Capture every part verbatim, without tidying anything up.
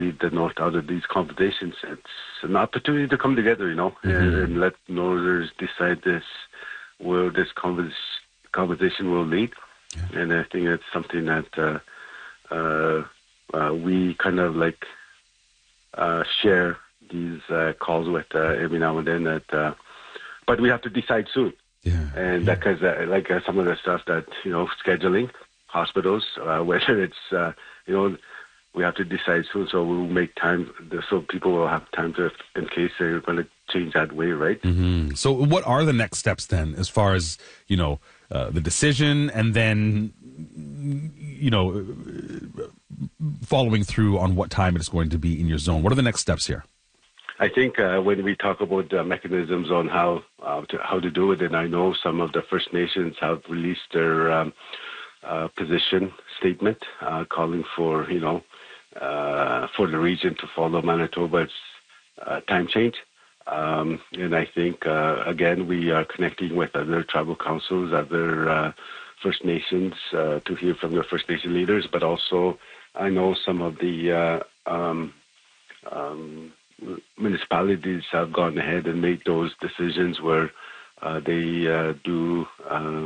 leave the North out of these conversations. It's an opportunity to come together, you know, mm-hmm. and, and let Northerners decide this, where this convers- conversation will lead. Yeah. And I think it's something that uh, uh, uh, we kind of like uh, share these uh, calls with uh, every now and then. That, uh, but we have to decide soon. Yeah. And yeah. because uh, like uh, some of the stuff that, you know, scheduling, hospitals, uh, whether it's, uh, you know, we have to decide soon, so we'll make time, so people will have time to, in case they're going to change that way, right? Mm-hmm. So what are the next steps then, as far as, you know, uh, the decision and then, you know, following through on what time it is going to be in your zone? What are the next steps here? I think uh, when we talk about uh, mechanisms on how uh, to, how to do it, and I know some of the First Nations have released their um, uh, position statement uh, calling for, you know, uh, for the region to follow Manitoba's uh, time change. Um, and I think, uh, again, we are connecting with other tribal councils, other uh, First Nations uh, to hear from the First Nation leaders, but also I know some of the uh, um, um, municipalities have gone ahead and made those decisions where uh, they uh, do uh,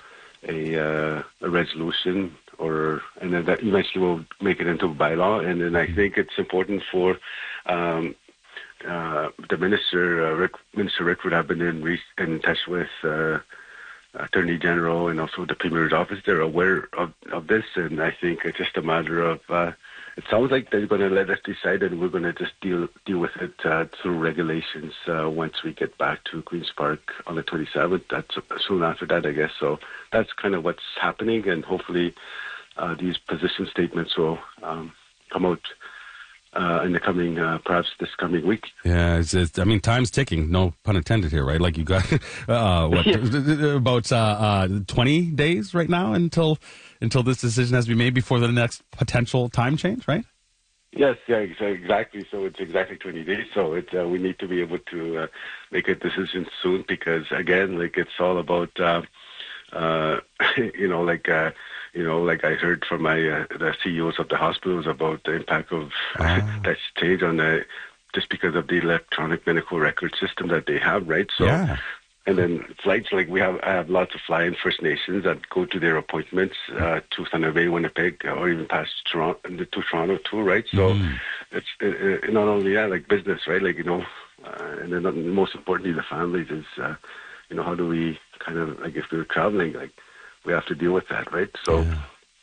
a, uh, a resolution, or and then that eventually will make it into a bylaw. And then I think it's important for um, uh, the minister, uh, Rick, Minister Rickford, have been in, re- in touch with uh, Attorney General and also the Premier's office. They're aware of, of this, and I think it's just a matter of. Uh, it sounds like they're going to let us decide, and we're going to just deal deal with it uh, through regulations uh, once we get back to Queen's Park on the twenty-seventh. That's soon after that, I guess. So that's kind of what's happening, and hopefully uh, these position statements will um, come out uh, in the coming, uh, perhaps this coming week. Yeah, it's, it's, I mean, time's ticking. No pun intended here, right? Like you got uh, what yeah. about uh, uh, twenty days right now until. Until this decision has to be made before the next potential time change, right? Yes, yeah, exactly. So it's exactly twenty days. So it, uh, we need to be able to uh, make a decision soon because, again, like it's all about, uh, uh, you know, like, uh, you know, like I heard from my uh, the C E Os of the hospitals about the impact of ah. that change on the, just because of the electronic medical record system that they have, right? So. Yeah. And then flights, like we have, I have lots of fly-in First Nations that go to their appointments uh, to Thunder Bay, Winnipeg, or even past Toronto, to Toronto too, right? So mm. it's it, it, not only yeah, like business, right? Like you know, uh, and then most importantly, the families is, uh, you know, how do we kind of like if we're traveling, like we have to deal with that, right? So, yeah.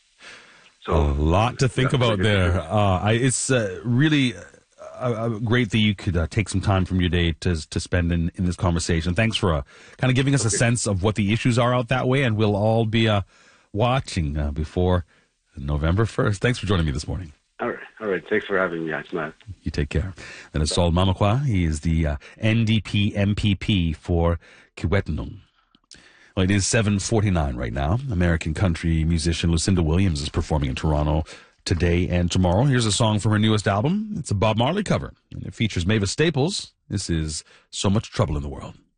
so a lot to think yeah, about like there. Uh, I, it's uh, really. Uh, great that you could uh, take some time from your day to to spend in, in this conversation. Thanks for uh, kind of giving us okay. a sense of what the issues are out that way, and we'll all be uh, watching uh, before November first. Thanks for joining me this morning. All right. All right. Thanks for having me. It's not. You take care. That is Sol Mamakwa. He is the uh, N D P M P P for Kiiwetinoong. Well, it is seven forty-nine right now. American country musician Lucinda Williams is performing in Toronto today and tomorrow. Here's a song from her newest album. It's a Bob Marley cover, and it features Mavis Staples. This is So Much Trouble in the World.